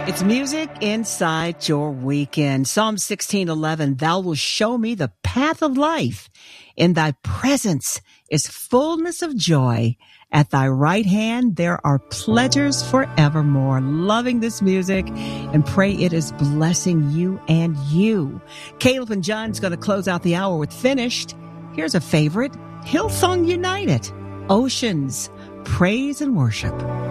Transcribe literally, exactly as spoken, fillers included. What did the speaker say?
It's music inside your weekend. Psalm sixteen eleven, thou wilt show me the path of life. In thy presence is fullness of joy. At thy right hand, there are pleasures forevermore. Loving this music and pray it is blessing you and you. Caleb and John's going to close out the hour with Finished. Here's a favorite, Hillsong United, Oceans, Praise and Worship.